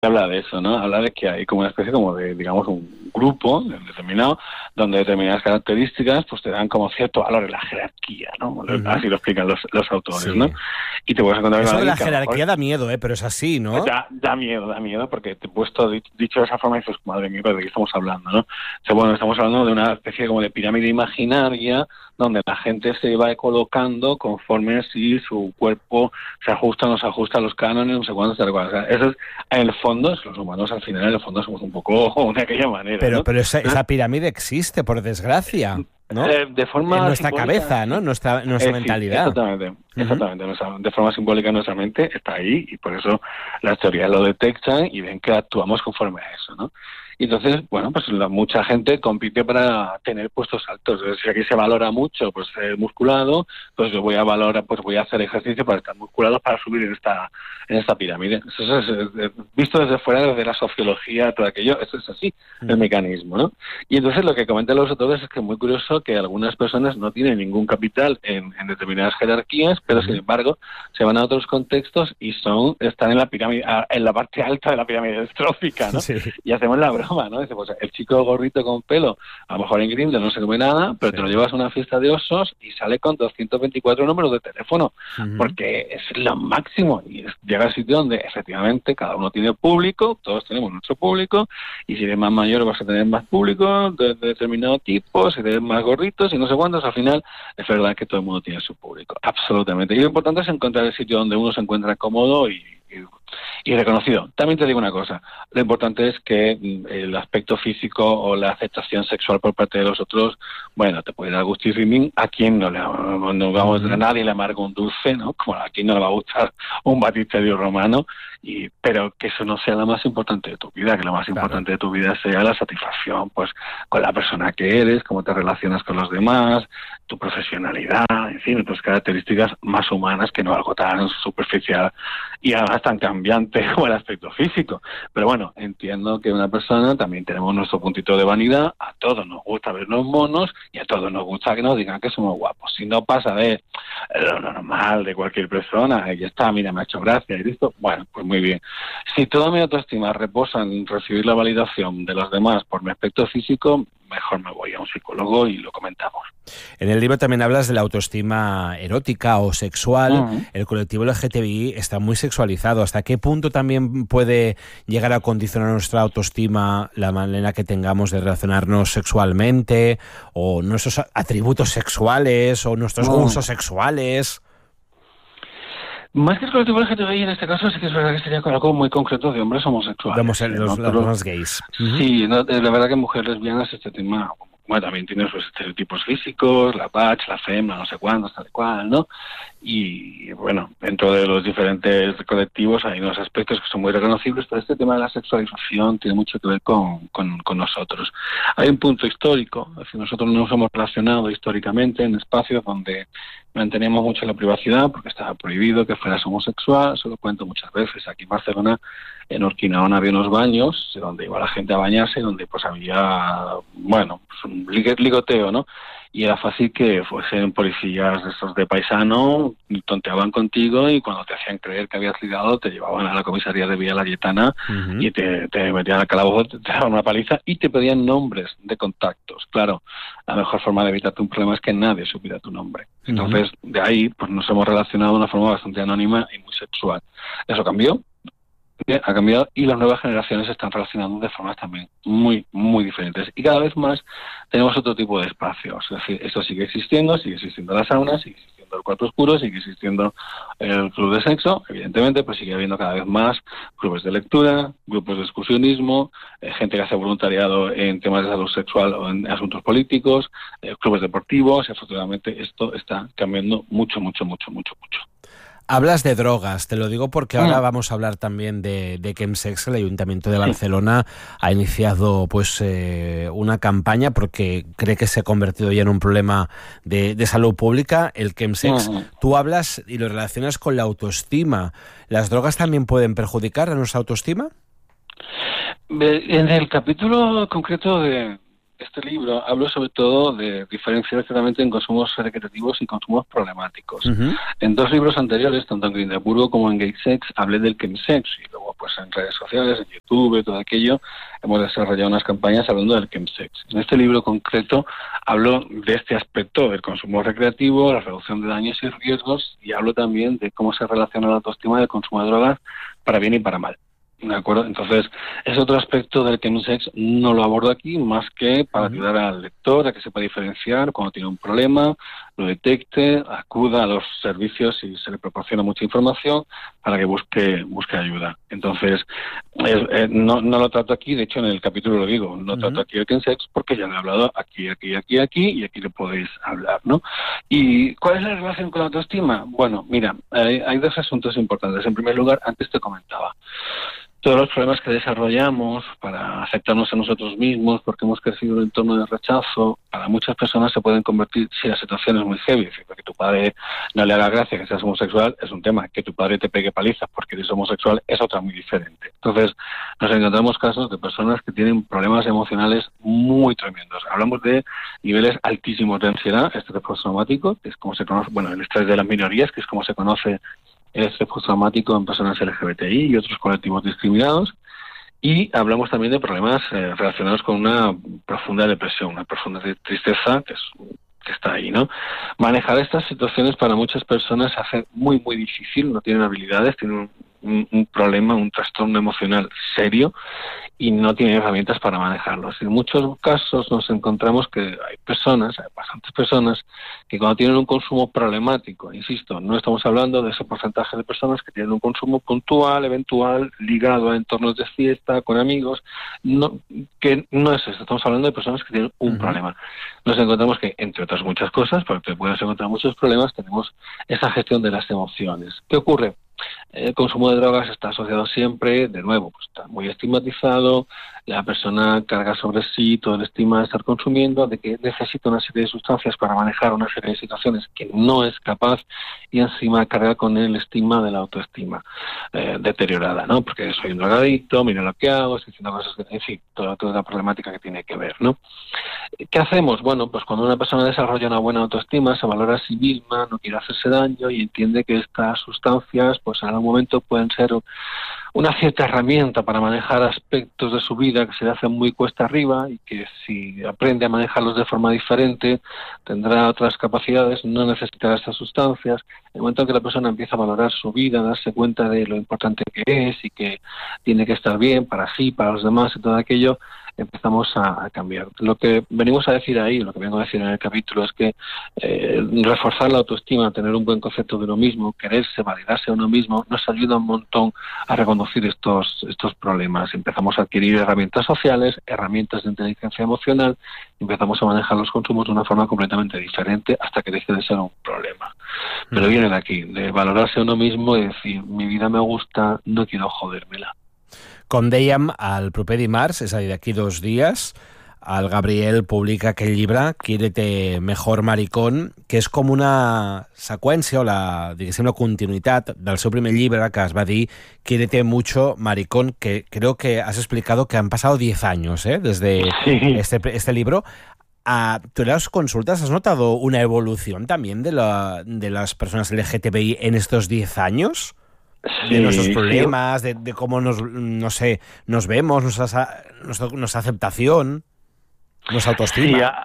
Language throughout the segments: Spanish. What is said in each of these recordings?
habla de eso, ¿no? Habla de que hay como una especie como de, digamos, un grupo determinado donde determinadas características pues te dan como cierto valor en la jerarquía, ¿no? Así lo explican los autores, ¿no? Sí. Y te puedes encontrar con Eso de alguien la que a lo jerarquía mejor da miedo, pero es así, ¿no? da miedo, porque te he puesto dicho de esa forma y dices, madre mía, ¿de qué estamos hablando, no? O sea, bueno, estamos hablando de una especie como de pirámide imaginaria donde la gente se va colocando conforme si su cuerpo se ajusta o no se ajusta a los cánones, no sé cuándo, tal cual. O sea, eso es, en el fondo, los humanos al final, en el fondo, somos un poco de aquella manera, ¿no? Pero esa pirámide existe, por desgracia, ¿no? De En forma nuestra simbólica, cabeza, ¿no? sí. Nuestra Sí, mentalidad. exactamente. Ujú. De forma simbólica nuestra mente está ahí y por eso las teorías lo detectan y ven que actuamos conforme a eso, ¿no? Y entonces, bueno, pues mucha gente compite para tener puestos altos. Si aquí se valora mucho, pues ser musculado, pues yo voy a hacer ejercicio para estar musculado para subir en esta pirámide. Eso es, visto desde fuera, desde la sociología, todo aquello, eso es así, el mecanismo, ¿no? Y entonces lo que comentan los autores es que es muy curioso que algunas personas no tienen ningún capital en determinadas jerarquías, pero sin embargo se van a otros contextos y están en la pirámide, en la parte alta de la pirámide estrófica, ¿no? Sí, Y hacemos la broma, ¿no? Dice, pues el chico gorrito con pelo, a lo mejor en Grindr no se come nada, pero sí. te lo llevas a una fiesta de osos y sale con 224 números de teléfono, Ujú. porque es lo máximo. Y llega al sitio donde efectivamente cada uno tiene público, todos tenemos nuestro público, y si eres más mayor vas a tener más público de determinado tipo, si eres más gorritos y no sé cuántos, al final es verdad que todo el mundo tiene su público, absolutamente. Y lo importante es encontrar el sitio donde uno se encuentra cómodo y reconocido. También te digo una cosa, lo importante es que el aspecto físico o la aceptación sexual por parte de los otros, bueno, te puede dar gustísimo, a quien no vamos, a nadie le amarga un dulce, ¿no? Como a quien no le va a gustar un batisterio romano, pero que eso no sea lo más importante de tu vida, que lo más Claro. importante de tu vida sea la satisfacción, pues, con la persona que eres, cómo te relacionas con los demás, tu profesionalidad, en fin, otras características más humanas que no algo tan superficial y además tan cambiante como el aspecto físico. Pero bueno, entiendo que una persona también tenemos nuestro puntito de vanidad, a todos nos gusta vernos monos y a todos nos gusta que nos digan que somos guapos. Si no pasa de lo normal de cualquier persona, y ya está, mira, me ha hecho gracia y listo, bueno, pues muy bien. Si toda mi autoestima reposa en recibir la validación de los demás por mi aspecto físico, mejor me voy a un psicólogo y lo comentamos. En el libro también hablas de la autoestima erótica o sexual. Uh-huh. El colectivo LGTBI está muy sexualizado. ¿Hasta qué punto también puede llegar a condicionar nuestra autoestima la manera que tengamos de relacionarnos sexualmente o nuestros atributos sexuales o nuestros gustos sexuales? Más que el colectivo LGTBI en este caso sí que es verdad que sería con algo muy concreto de hombres homosexuales. Vamos, los Nosotros, más gays. Uh-huh. sí, no, la verdad que mujeres lesbianas este tema, bueno, también tiene sus estereotipos físicos, la patch, la femme, no sé cuándo, tal cual, ¿no? Y bueno, dentro de los diferentes colectivos hay unos aspectos que son muy reconocibles, pero este tema de la sexualización tiene mucho que ver con nosotros. Hay un punto histórico, es decir, nosotros nos hemos relacionado históricamente en espacios donde manteníamos mucho la privacidad porque estaba prohibido que fueras homosexual. Eso lo cuento muchas veces. Aquí en Barcelona, en Urquinaona, había unos baños donde iba la gente a bañarse, donde pues había, bueno, pues un ligoteo, ¿no? Y era fácil que fuesen policías estos de paisano, tonteaban contigo y cuando te hacían creer que habías ligado te llevaban a la comisaría de Villa Layetana Uh-huh. y te metían al calabozo, te daban una paliza y te pedían nombres de contactos. Claro, la mejor forma de evitarte un problema es que nadie supiera tu nombre. Entonces, de ahí pues nos hemos relacionado de una forma bastante anónima y muy sexual. Eso cambió. Ha cambiado y las nuevas generaciones se están relacionando de formas también muy, muy diferentes. Y cada vez más tenemos otro tipo de espacios. Es decir, esto sigue existiendo la sauna, sigue existiendo el cuarto oscuro, sigue existiendo el club de sexo, evidentemente, pues sigue habiendo cada vez más clubes de lectura, grupos de excursionismo, gente que hace voluntariado en temas de salud sexual o en asuntos políticos, clubes deportivos, y afortunadamente esto está cambiando mucho, mucho, mucho, mucho, mucho. Hablas de drogas, te lo digo porque ahora vamos a hablar también de Chemsex. El Ayuntamiento de Barcelona ha iniciado pues una campaña porque cree que se ha convertido ya en un problema de salud pública, el Chemsex. Tú hablas y lo relacionas con la autoestima. ¿Las drogas también pueden perjudicar a nuestra autoestima? En el capítulo concreto de este libro hablo sobre todo de diferenciar claramente en consumos recreativos y consumos problemáticos. Uh-huh. En 2 libros anteriores, tanto en Grindelburgo como en GateSex, hablé del chemsex y luego pues en redes sociales, en YouTube, todo aquello, hemos desarrollado unas campañas hablando del chemsex. En este libro concreto hablo de este aspecto del consumo recreativo, la reducción de daños y riesgos, y hablo también de cómo se relaciona la autoestima del consumo de drogas para bien y para mal. ¿De acuerdo? Entonces, es otro aspecto del chemsex, no lo abordo aquí, más que para ayudar al lector a que sepa diferenciar cuando tiene un problema, lo detecte, acuda a los servicios y se le proporciona mucha información para que busque ayuda. Entonces, no lo trato aquí, de hecho en el capítulo lo digo, no trato aquí el chemsex porque ya lo he hablado aquí, y aquí lo podéis hablar, ¿no? ¿Y cuál es la relación con la autoestima? Bueno, mira, hay 2 asuntos importantes. En primer lugar, antes te comentaba, todos los problemas que desarrollamos para aceptarnos a nosotros mismos, porque hemos crecido en un entorno de rechazo, para muchas personas se pueden convertir, si la situación es muy heavy, es decir, que tu padre no le haga gracia que seas homosexual, es un tema; que tu padre te pegue palizas porque eres homosexual es otra muy diferente. Entonces, nos encontramos casos de personas que tienen problemas emocionales muy tremendos. Hablamos de niveles altísimos de ansiedad, estrés postraumático, que es como se conoce, bueno, el estrés de las minorías, que es como se conoce el estrés postraumático en personas LGBTI y otros colectivos discriminados, y hablamos también de problemas relacionados con una profunda depresión, una profunda tristeza que está ahí, ¿no? Manejar estas situaciones para muchas personas se hace muy, muy difícil, no tienen habilidades, tienen un problema, un trastorno emocional serio y no tienen herramientas para manejarlos. En muchos casos nos encontramos que hay bastantes personas, que cuando tienen un consumo problemático, insisto, no estamos hablando de ese porcentaje de personas que tienen un consumo puntual, eventual, ligado a entornos de fiesta, con amigos, que no es eso, estamos hablando de personas que tienen un problema. Nos encontramos que, entre otras muchas cosas, porque te puedes encontrar muchos problemas, tenemos esa gestión de las emociones. ¿Qué ocurre? El consumo de drogas está asociado siempre, de nuevo, pues está muy estigmatizado, la persona carga sobre sí todo el estigma de estar consumiendo, de que necesita una serie de sustancias para manejar una serie de situaciones que no es capaz, y encima carga con el estigma de la autoestima deteriorada, ¿no? Porque soy un drogadicto, mira lo que hago, estoy haciendo cosas que, en fin, toda la problemática que tiene que ver, ¿no? ¿Qué hacemos? Bueno, pues cuando una persona desarrolla una buena autoestima, se valora a sí misma, no quiere hacerse daño y entiende que estas sustancias, pues en algún momento pueden ser una cierta herramienta para manejar aspectos de su vida que se le hacen muy cuesta arriba, y que si aprende a manejarlos de forma diferente tendrá otras capacidades, no necesitará estas sustancias. En el momento en que la persona empieza a valorar su vida, darse cuenta de lo importante que es y que tiene que estar bien para sí, para los demás y todo aquello, empezamos a cambiar. Lo que venimos a decir ahí, lo que vengo a decir en el capítulo, es que reforzar la autoestima, tener un buen concepto de uno mismo, quererse, validarse a uno mismo, nos ayuda un montón a reconducir estos problemas. Empezamos a adquirir herramientas sociales, herramientas de inteligencia emocional, y empezamos a manejar los consumos de una forma completamente diferente hasta que deje de ser un problema. Pero viene de aquí, de valorarse a uno mismo y decir, mi vida me gusta, no quiero jodérmela. Com dèiem, el proper dimarts, és a dir, d'aquí 2 dies, el Gabriel publica aquell llibre, Quiérete mejor maricón, que és com una seqüència o la continuïtat del seu primer llibre, que es va dir Quiérete mucho maricón, que creo que has explicado que han pasado 10 años, desde este libro. ¿Tú las consultas? ¿Has notado una evolución también de las personas LGTBI en estos 10 años? De nuestros problemas, de cómo nos vemos, nuestra aceptación, nuestra autoestima.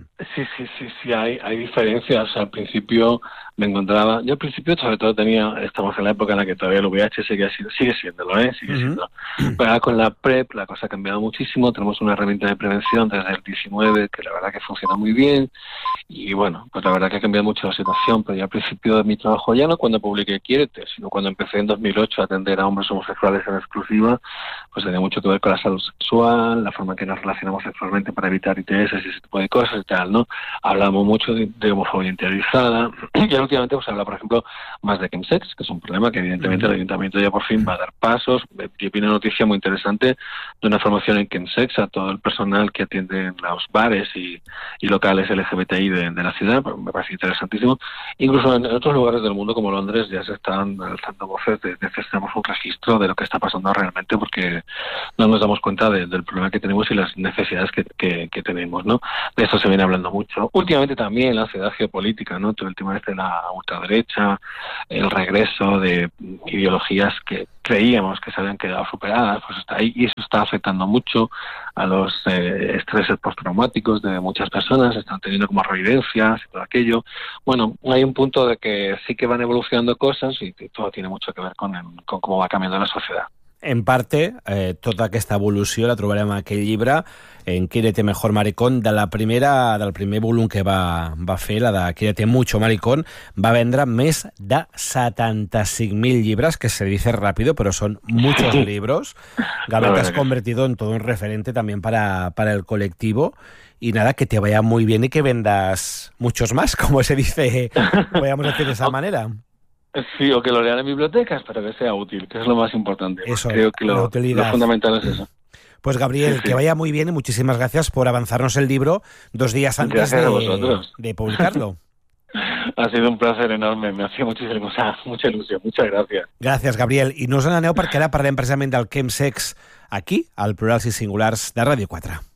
Sí, hay diferencias. Al principio me encontraba, yo al principio sobre todo estamos en la época en la que todavía el VIH sigue siéndolo, siendo. Pero ahora con la PrEP la cosa ha cambiado muchísimo, tenemos una herramienta de prevención desde el 19 que la verdad que funciona muy bien, y bueno, pues la verdad que ha cambiado mucho la situación. Pero ya al principio de mi trabajo, ya no cuando publiqué Quiérete, sino cuando empecé en 2008 a atender a hombres homosexuales en exclusiva, pues tenía mucho que ver con la salud sexual, la forma en que nos relacionamos sexualmente para evitar ITS y ese tipo de cosas. cosas y tal, ¿no? Hablamos mucho de homofobia interiorizada y últimamente pues se habla, por ejemplo, más de chemsex, que es un problema que evidentemente el ayuntamiento ya por fin va a dar pasos. Y vi una noticia muy interesante de una formación en chemsex a todo el personal que atiende en los bares y locales LGBTI de la ciudad. Me parece interesantísimo. Incluso en otros lugares del mundo como Londres ya se están alzando voces de necesitamos un registro de lo que está pasando realmente, porque no nos damos cuenta del problema que tenemos y las necesidades que tenemos, ¿no? De eso se viene hablando mucho. Últimamente también la ansiedad geopolítica, ¿no? Todo el tema de la ultraderecha, el regreso de ideologías que creíamos que se habían quedado superadas, pues está ahí, y eso está afectando mucho a los estreses postraumáticos de muchas personas, están teniendo como revivencias y todo aquello. Bueno, hay un punto de que sí que van evolucionando cosas y todo tiene mucho que ver con cómo va cambiando la sociedad. En parte, tota aquesta evolució la trobarem en aquell llibre, en Quiérete mejor maricón, del primer volum que va fer, la de Quiérete mucho maricón, va vendre més de 75.000 llibres, que se dice rápido, pero son muchos libros. Gabriel, te has convertido en todo un referente también para el colectivo. Y nada, que te vaya muy bien y que vendas muchos más, como se dice, podríamos decir de esa manera. Sí, o que lo lean en bibliotecas, pero que sea útil, que es lo más importante. Eso, creo que lo fundamental es eso. Pues Gabriel, que vaya muy bien y muchísimas gracias por avanzarnos el libro 2 días antes de publicarlo. Ha sido un placer enorme, me hacía mucha ilusión, muchas gracias. Gràcies, Gabriel. I no us n'aneu perquè ara parlem precisament del chemsex aquí, al Plurals i Singulars de Ràdio 4.